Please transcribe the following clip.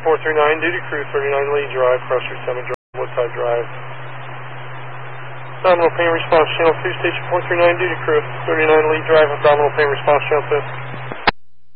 439, duty crew 39 lead drive, cross route 7 drive, Woodside Drive. Abdominal pain response, channel 2, station 439, duty crew 39 lead drive, abdominal pain response, channel 2.